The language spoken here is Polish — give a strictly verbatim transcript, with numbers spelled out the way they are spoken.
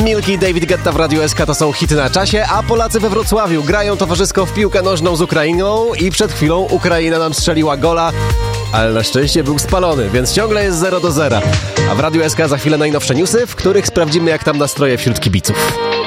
Milki, David Guetta w Radiu S K to są hity na czasie, a Polacy we Wrocławiu grają towarzysko w piłkę nożną z Ukrainą i przed chwilą Ukraina nam strzeliła gola, ale na szczęście był spalony, więc ciągle jest zero do zera. A w Radiu S K za chwilę najnowsze newsy, w których sprawdzimy, jak tam nastroje wśród kibiców.